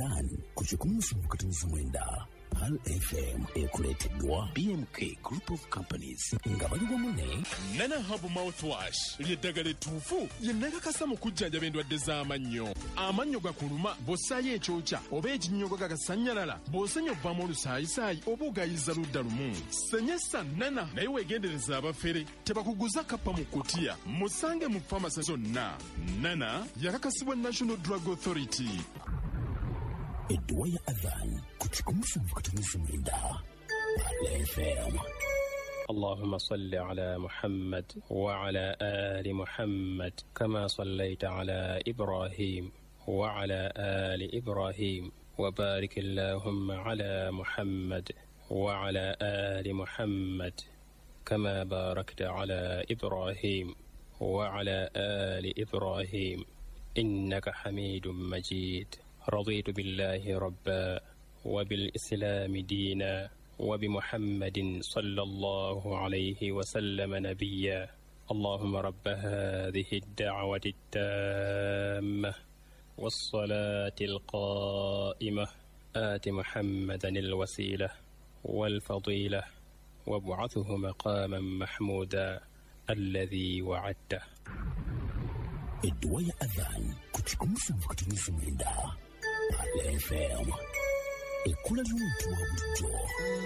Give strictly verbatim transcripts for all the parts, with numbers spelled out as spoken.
Adhan kuchikumu mukatamizi mwenda Pal F M ekuleteddwa B M K Group of Companies nga bali wamu Nana Hub Mouthwash lyeddagala ettuufu lye nakakasa mu kujjanjaba endwadde z'amannyo. Amannyo gakuluma bw'ossaayo ekyokya oba ekinnyogo gagasanyalala bw'osenya obbamu olusaayisaayi oba ogayiza ludda lumu. Senyesa Nana naye weegendereza abafere tebakuguza kappa mu kutiya. Musange mu famasi zonna. Nana yakakasibwa National Drug Authority. Edduwa ya Adhan kuchikumu mukatamizi mwenda Pal F M. اللهم صل على محمد وعلى آل محمد كما صليت على إبراهيم وعلى آل إبراهيم وبارك اللهم على محمد وعلى آل محمد كما باركت على إبراهيم وعلى آل إبراهيم إنك حميد مجيد. رضيت بالله ربا وبالإسلام دينا وبمحمد صلى الله عليه وسلم نبيا. اللهم رب هذه الدعوة التامة والصلاة القائمة آت محمدا الوسيلة والفضيلة وابعثه مقاما محمودا الذي وعدته. Edduwa ya Adhan kuchikumu mukatamizi mwenda Pal F M. Ekula ly'omuntu wa bulijjo.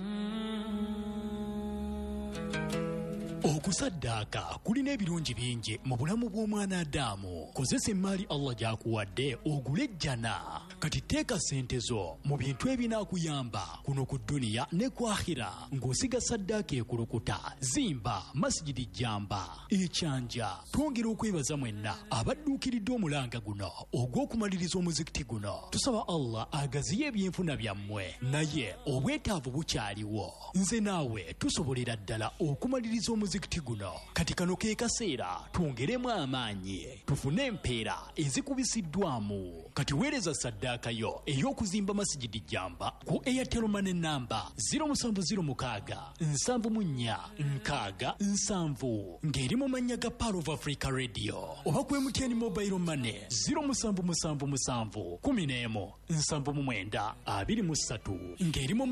Okusaddaaka kulina ebirungi bingi mu bulamu bw'omwana Adamu. Kozesa emmaali Allah gy'akuwadde ogule ejjana. Kati teeka ssente zo mu bintu ebinaakuyamba kuno ku dduniya ne ku akhira ng'osiga saddaaka ekulukuta. Zimba masjidi Jamba ekyanja. Twongera okwebaza mwenna abadduukiridde omulanga guno ogw'okumaliriza omuzikiti guno. Tusaba Allah agaziye ebyenfuna byammwe naye obwetaavu bukyaliwo. Nze naawe tusobolera ddala okumaliriza omuzikiti guno. Kati kano ke kaseera twongeremu amaanyi tufune empeera ezikubisiddwamu. Kati weereza saddaaka yo ey'okuzimba masjidi Jamba ku Airtel Money namba zero seven zero six seven nine nkaaga nsanvu ng'eri mu mannya ga Power of Africa Radio oba ku M T N Mobile Money zero seven seven seven one one one nine nine two three ng'eri mu